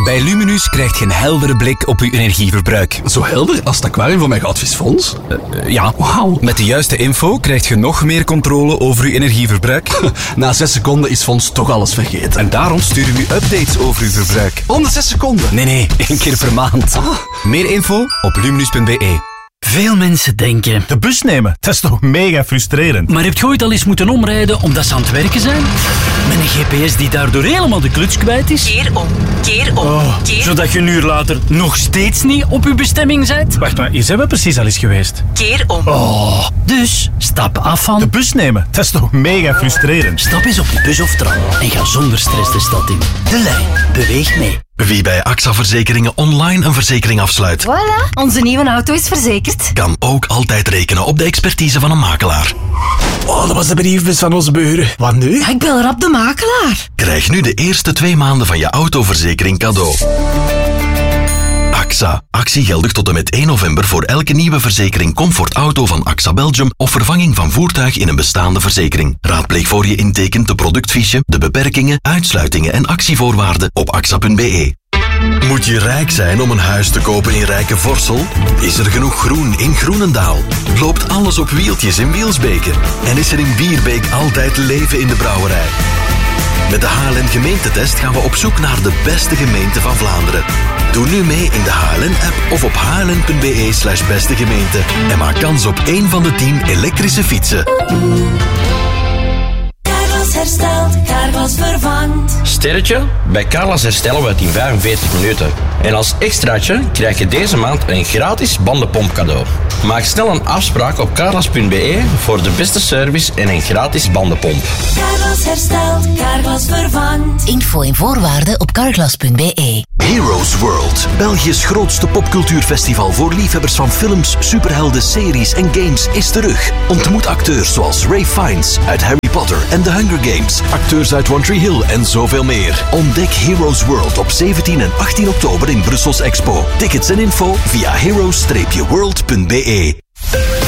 Bij Luminus krijg je een heldere blik op uw energieverbruik. Zo helder als het aquarium van mijn goudvisfonds? Ja. Wauw. Met de juiste info krijg je nog meer controle over uw energieverbruik. Na 6 seconden is Fons toch alles vergeten. En daarom sturen we u updates over uw verbruik. Om de 6 seconden? Nee, 1 keer per maand. Meer info op luminus.be. Veel mensen denken... De bus nemen, dat is toch mega frustrerend. Maar heb je ooit al eens moeten omrijden omdat ze aan het werken zijn? Met een GPS die daardoor helemaal de kluts kwijt is? Keer om. Zodat je een uur later nog steeds niet op je bestemming bent? Wacht maar, hier zijn we precies al eens geweest. Keer om. Dus stap af van... De bus nemen, dat is toch mega frustrerend. Stap eens op de bus of tram en ga zonder stress de stad in. De lijn beweegt mee. Wie bij AXA Verzekeringen online een verzekering afsluit, Voilà, onze nieuwe auto is verzekerd. kan ook altijd rekenen op de expertise van een makelaar. Oh, dat was de briefbus van onze buren. Wat nu? Ik bel rap de makelaar. Krijg nu de eerste 2 maanden van je autoverzekering cadeau. AXA. Actie geldig tot en met 1 november voor elke nieuwe verzekering Comfort Auto van AXA Belgium of vervanging van voertuig in een bestaande verzekering. Raadpleeg voor je intekent de productfiche, de beperkingen, uitsluitingen en actievoorwaarden op axa.be. Moet je rijk zijn om een huis te kopen in Rijke Vorsel? Is er genoeg groen in Groenendaal? Loopt alles op wieltjes in Wielsbeke? En is er in Bierbeek altijd leven in de brouwerij? Met de HLN gemeentetest gaan we op zoek naar de beste gemeente van Vlaanderen. Doe nu mee in de HLN-app of op hln.be/beste gemeente en maak kans op 1 van de 10 elektrische fietsen. Carglass herstelt, Carglass vervangt. Sterretje? Bij Carglass herstellen we het in 45 minuten. En als extraatje krijg je deze maand een gratis bandenpomp cadeau. Maak snel een afspraak op carglass.be voor de beste service en een gratis bandenpomp. Carglass herstelt, Carglass vervangt. Info en voorwaarden op carglass.be. Heroes World, België's grootste popcultuurfestival voor liefhebbers van films, superhelden, series en games, is terug. Ontmoet acteurs zoals Ralph Fiennes uit Harry Potter en The Hunger Games, acteurs uit One Tree Hill en zoveel meer. Ontdek Heroes World op 17 en 18 oktober in Brussels Expo. Tickets en info via heroes-world.be.